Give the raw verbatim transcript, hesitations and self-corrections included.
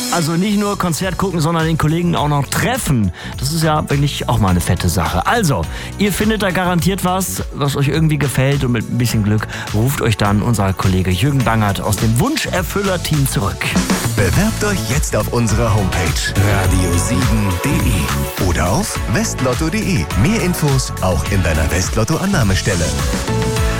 Also nicht nur Konzert gucken, sondern den Kollegen auch noch treffen. Das ist ja wirklich auch mal eine fette Sache. Also, ihr findet da garantiert was, was euch irgendwie gefällt und mit ein bisschen Glück ruft euch dann unser Kollege Jürgen Bangert aus dem Wunscherfüller-Team zurück. Bewerbt euch jetzt auf unserer Homepage radio sieben punkt de oder auf westlotto punkt de. Mehr Infos auch in deiner Westlotto-Annahmestelle.